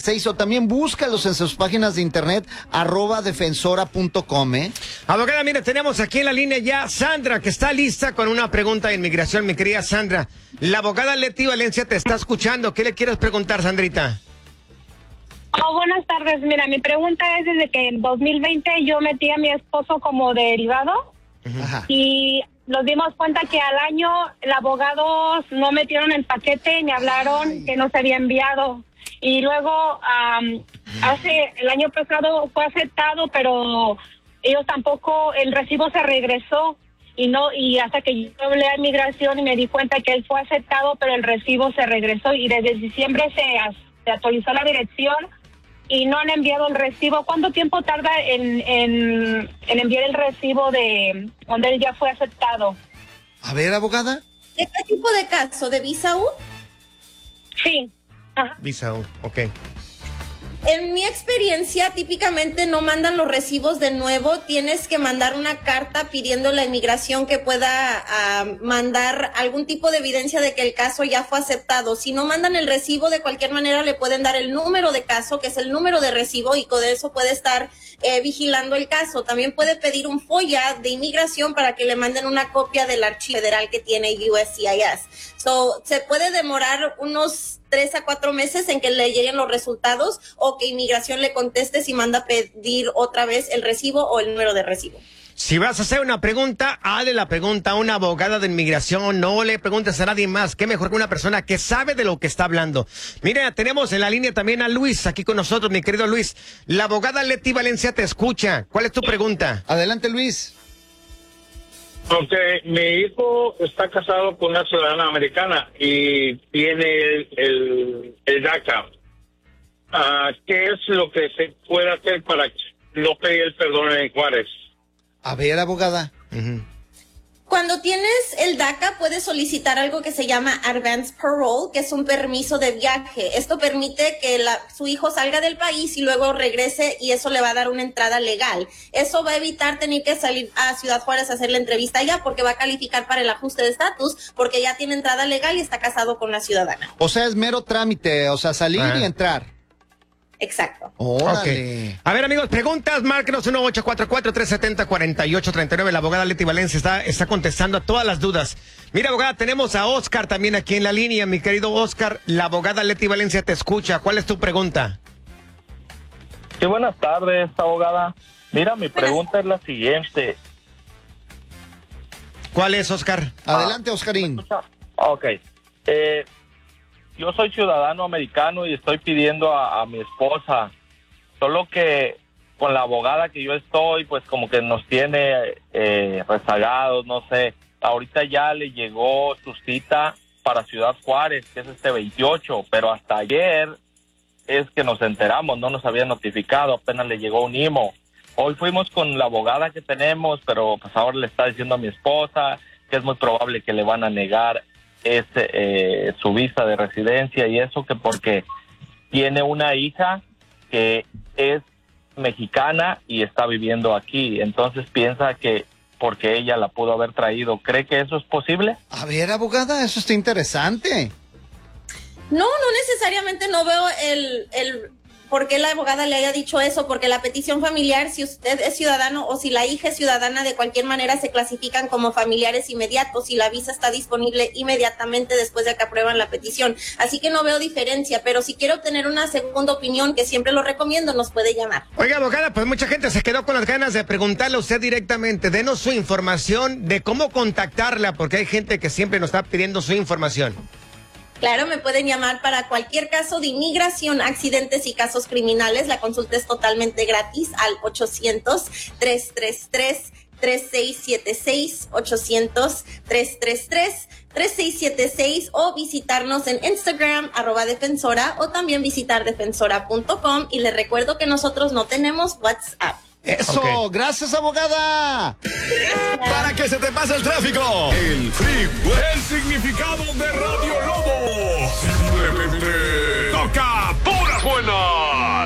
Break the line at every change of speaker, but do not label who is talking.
666 o también búscalos en sus páginas de internet @defensora.com.
Abogada, mira, tenemos aquí en la línea ya Sandra, que está lista con una pregunta de inmigración, mi querida Sandra. La abogada Leti Valencia te está escuchando. ¿Qué le quieres preguntar, Sandrita?
Buenas tardes. Mira, mi pregunta es desde que en 2020 yo metí a mi esposo como derivado.
Ajá.
Y nos dimos cuenta que al año el abogado no metieron el paquete y me hablaron que no se había enviado. Y luego el año pasado fue aceptado, pero ellos tampoco, el recibo se regresó. Y hasta que yo hablé a inmigración y me di cuenta que él fue aceptado, pero el recibo se regresó y desde diciembre se actualizó la dirección y no han enviado el recibo. ¿Cuánto tiempo tarda en enviar el recibo de donde él ya fue aceptado?
A ver, abogada.
¿De qué tipo de caso? ¿De visa U?
Sí. Ajá.
Visa, ok.
En mi experiencia, típicamente no mandan los recibos de nuevo. Tienes que mandar una carta pidiendo a la inmigración que pueda mandar algún tipo de evidencia de que el caso ya fue aceptado. Si no mandan el recibo, de cualquier manera le pueden dar el número de caso, que es el número de recibo, y con eso puede estar vigilando el caso. También puede pedir un FOIA de inmigración para que le manden una copia del archivo federal que tiene USCIS. Se puede demorar unos 3 a 4 meses en que le lleguen los resultados o que inmigración le conteste si manda a pedir otra vez el recibo o el número de recibo.
Si vas a hacer una pregunta, hazle la pregunta a una abogada de inmigración, no le preguntes a nadie más. Qué mejor que una persona que sabe de lo que está hablando. Mira, tenemos en la línea también a Luis, aquí con nosotros, mi querido Luis. La abogada Leti Valencia te escucha. ¿Cuál es tu pregunta?
Adelante, Luis.
Ok, mi hijo está casado con una ciudadana americana y tiene el DACA. ¿Qué es lo que se puede hacer para no pedir el perdón en Juárez?
A ver, abogada.
Cuando tienes el DACA, puedes solicitar algo que se llama Advance Parole, que es un permiso de viaje. Esto permite que su hijo salga del país y luego regrese, y eso le va a dar una entrada legal. Eso va a evitar tener que salir a Ciudad Juárez a hacer la entrevista allá, porque va a calificar para el ajuste de estatus, porque ya tiene entrada legal y está casado con la ciudadana.
O sea, es mero trámite, o sea, salir y entrar.
Exacto.
Órale.
Okay. A ver, amigos, preguntas, márquenos 1-844-370-4839. La abogada Leti Valencia está contestando a todas las dudas. Mira, abogada, tenemos a Oscar también aquí en la línea. Mi querido Oscar, la abogada Leti Valencia te escucha. ¿Cuál es tu pregunta?
Sí, buenas tardes, abogada. Mira, mi pregunta es la siguiente.
¿Cuál es, Oscar?
Adelante, Oscarín.
Ok. Yo soy ciudadano americano y estoy pidiendo a mi esposa, solo que con la abogada que yo estoy, pues como que nos tiene rezagados, no sé. Ahorita ya le llegó su cita para Ciudad Juárez, que es este 28, pero hasta ayer es que nos enteramos, no nos había notificado, apenas le llegó un IMO. Hoy fuimos con la abogada que tenemos, pero pues ahora le está diciendo a mi esposa que es muy probable que le van a negar su visa de residencia y eso, que porque tiene una hija que es mexicana y está viviendo aquí, entonces piensa que porque ella la pudo haber traído. ¿Cree que eso es posible?
A ver, abogada, eso está interesante.
No necesariamente, no veo el por qué la abogada le haya dicho eso, porque la petición familiar, si usted es ciudadano o si la hija es ciudadana, de cualquier manera se clasifican como familiares inmediatos y la visa está disponible inmediatamente después de que aprueban la petición. Así que no veo diferencia, pero si quiere obtener una segunda opinión, que siempre lo recomiendo, nos puede llamar.
Oiga, abogada, pues mucha gente se quedó con las ganas de preguntarle a usted directamente. Denos su información de cómo contactarla, porque hay gente que siempre nos está pidiendo su información.
Claro, me pueden llamar para cualquier caso de inmigración, accidentes y casos criminales. La consulta es totalmente gratis al 800-333-3676, 800-333-3676, o visitarnos en Instagram, @defensora, o también visitar defensora.com. Y les recuerdo que nosotros no tenemos WhatsApp.
¡Eso! Okay. ¡Gracias, abogada!
Para que se te pase el tráfico. El freeway. El significado de Radio Lobo. Simplemente toca puras buenas.